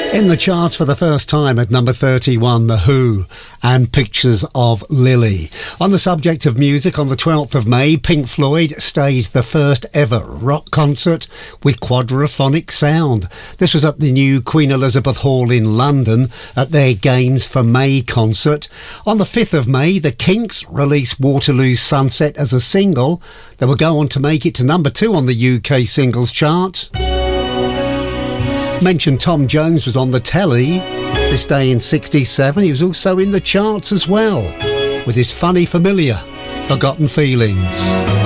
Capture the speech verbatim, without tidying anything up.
In the charts for the first time at number thirty-one, The Who and Pictures of Lily. On the subject of music, on the twelfth of May, Pink Floyd staged the first ever rock concert with quadraphonic sound. This was at the new Queen Elizabeth Hall in London at their Games for May concert. On the fifth of May, the Kinks released Waterloo Sunset as a single. They will go on to make it to number two on the U K singles chart. Mentioned Tom Jones was on the telly this day in sixty-seven. He was also in the charts as well with his funny familiar Forgotten Feelings.